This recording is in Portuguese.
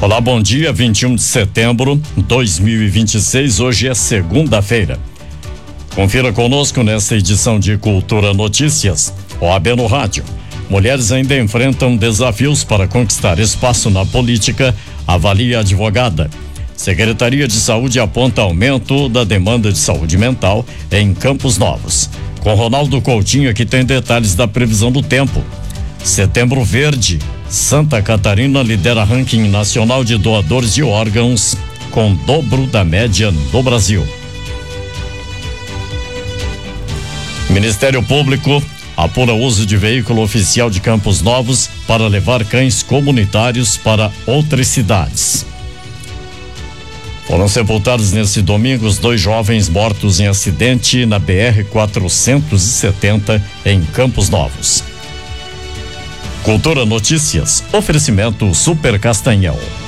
Olá, bom dia, 21 de setembro de 2026, hoje é segunda-feira. Confira conosco nesta edição de Cultura Notícias, OAB no Rádio. Mulheres ainda enfrentam desafios para conquistar espaço na política, avalia a advogada. Secretaria de Saúde aponta aumento da demanda de saúde mental em Campos Novos. Com Ronaldo Coutinho, que tem detalhes da previsão do tempo. Setembro Verde, Santa Catarina lidera ranking nacional de doadores de órgãos, com dobro da média do Brasil. Ministério Público apura o uso de veículo oficial de Campos Novos para levar cães comunitários para outras cidades. Foram sepultados nesse domingo os 2 jovens mortos em acidente na BR-470 em Campos Novos. Cultura Notícias, oferecimento Super Castanhal.